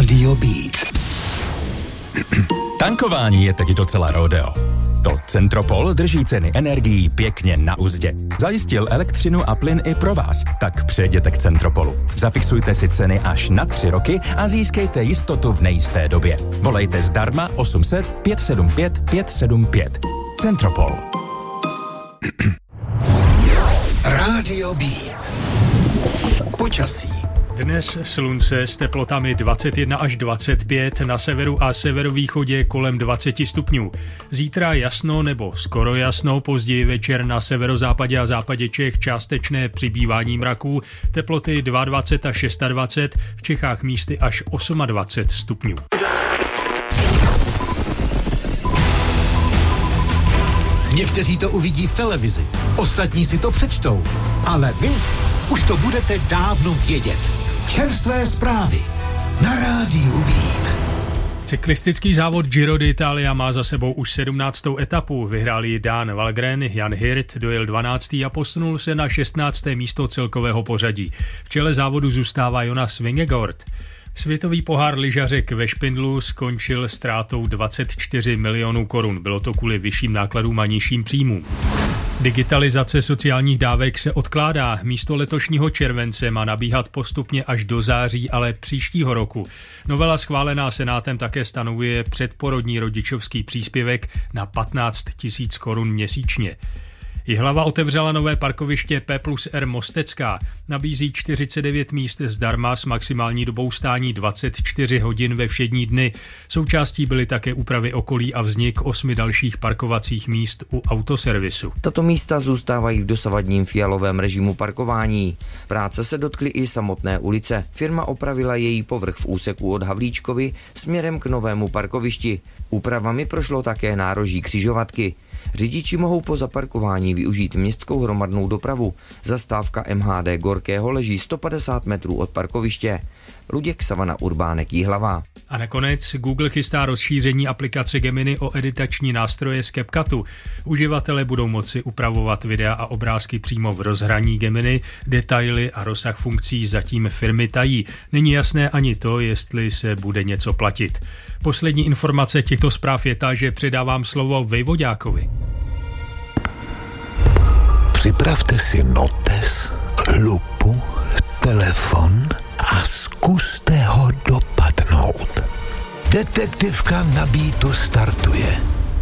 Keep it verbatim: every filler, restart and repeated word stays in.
Rádio Beat. Tankování je teď docela rodeo. To Centropol drží ceny energií pěkně na uzdě. Zajistil elektřinu a plyn i pro vás, tak přejděte k Centropolu. Zafixujte si ceny až na tři roky a získejte jistotu v nejisté době. Volejte zdarma osm set pět sedm pět pět sedm pět. Centropol. Rádio Beat. Počasí. Dnes slunce s teplotami dvacet jedna až dvacet pět, na severu a severovýchodě kolem dvacet stupňů. Zítra jasno nebo skoro jasno, později večer na severozápadě a západě Čech částečné přibývání mraků, teploty dvacet dva až dvacet šest, v Čechách místy až dvacet osm stupňů. Někteří to uvidí v televizi, ostatní si to přečtou, ale vy už to budete dávno vědět. Čerstvé zprávy na Rádiu Beat. Cyklistický závod Giro d'Italia má za sebou už sedmnáctou etapu. Vyhrál ji Dan Valgren, Jan Hirt dojel dvanáctý a posunul se na šestnácté místo celkového pořadí. V čele závodu zůstává Jonas Vingegaard. Světový pohár lyžařek ve Špindlu skončil ztrátou dvacet čtyři milionů korun. Bylo to kvůli vyšším nákladům a nižším příjmům. Digitalizace sociálních dávek se odkládá. Místo letošního července má nabíhat postupně až do září, ale příštího roku. Novela schválená Senátem také stanovuje předporodní rodičovský příspěvek na patnáct tisíc korun měsíčně. Jihlava otevřela nové parkoviště P plus R Mostecká. Nabízí čtyřicet devět míst zdarma s maximální dobou stání dvacet čtyři hodin ve všední dny. Součástí byly také úpravy okolí a vznik osmi dalších parkovacích míst u autoservisu. Tato místa zůstávají v dosavadním fialovém režimu parkování. Práce se dotkly i samotné ulice. Firma opravila její povrch v úseku od Havlíčkovy směrem k novému parkovišti. Úpravami prošlo také nároží křižovatky. Řidiči mohou po zaparkování využít městskou hromadnou dopravu. Zastávka M H D Gorkého leží sto padesát metrů od parkoviště. Luděk Savana Urbánek, Jihlava. A nakonec Google chystá rozšíření aplikace Gemini o editační nástroje z CapCutu. Uživatelé budou moci upravovat videa a obrázky přímo v rozhraní Gemini, detaily a rozsah funkcí zatím firmy tají. Není jasné ani to, jestli se bude něco platit. Poslední informace těchto zpráv je ta, že předávám slovo Vejvoďákovi. Připravte si notes, lupu, telefon a zkuste ho dopadnout. Detektivka na Beatu startuje.